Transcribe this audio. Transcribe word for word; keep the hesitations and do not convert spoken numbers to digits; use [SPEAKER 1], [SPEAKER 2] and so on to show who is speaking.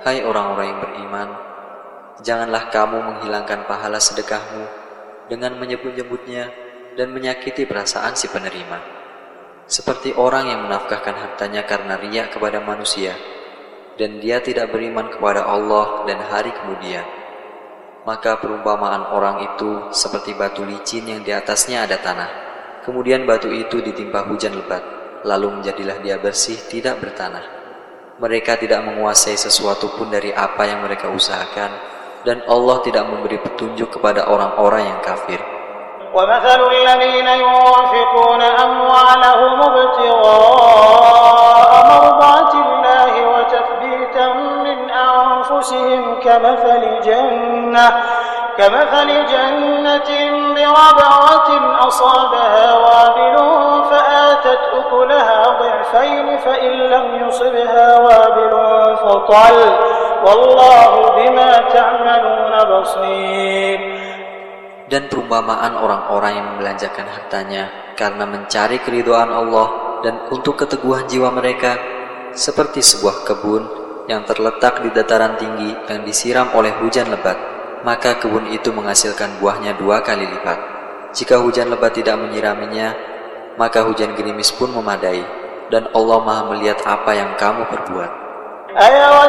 [SPEAKER 1] Hai orang-orang yang beriman, janganlah kamu menghilangkan pahala sedekahmu dengan menyebut-nyebutnya dan menyakiti perasaan si penerima, seperti orang yang menafkahkan hartanya karena riya kepada manusia, dan dia tidak beriman kepada Allah dan hari kemudian. Maka perumpamaan orang itu seperti batu licin yang di atasnya ada tanah. Kemudian batu itu ditimpa hujan lebat, lalu menjadilah dia bersih, tidak bertanah. Mereka tidak menguasai sesuatu pun dari apa yang mereka usahakan, dan Allah tidak memberi petunjuk kepada orang-orang yang kafir.
[SPEAKER 2] وَمَثَلُ الَّذِينَ يُنْفِقُونَ أَمْوَالَهُمُ ابْتِغَاءَ مَرْضَاتِ اللَّهِ وَتَثْبِيتًا مِنْ أَنفُسِهِمْ كَمَثَلِ جَنَّةٍ كَمَثَلِ جَنَّةٍ بِرَبْوَةٍ أَصَابَهَا وَابِلٌ فَآتَتْ أُكُلَهَا ضِعْفَيْنِ فَإِنْ لَمْ يُصِبْهَا وَابِلٌ فَطَلٌّ وَاللَّهُ بِمَا تَعْمَلُونَ بَصِيرٌ.
[SPEAKER 1] Dan perumpamaan orang-orang yang membelanjakan hartanya karena mencari keridhaan Allah dan untuk keteguhan jiwa mereka, seperti sebuah kebun yang terletak di dataran tinggi yang disiram oleh hujan lebat, maka kebun itu menghasilkan buahnya dua kali lipat. Jika hujan lebat tidak menyiraminya, maka hujan gerimis pun memadai, dan Allah Maha melihat apa yang kamu perbuat.